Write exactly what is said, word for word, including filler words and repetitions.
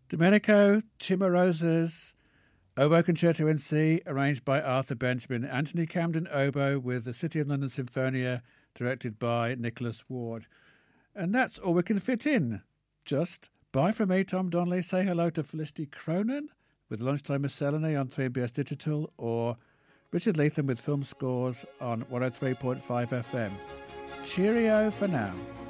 Domenico Cimarosa's Oboe Concerto in C, arranged by Arthur Benjamin. Anthony Camden oboe with the City of London Sinfonia, directed by Nicholas Ward. And that's all we can fit in. Just bye from me, Tom Donnelly. Say hello to Felicity Cronin with Lunchtime Miscellany on three M B S Digital, or Richard Leatham with Film Scores on one oh three point five F M. Cheerio for now.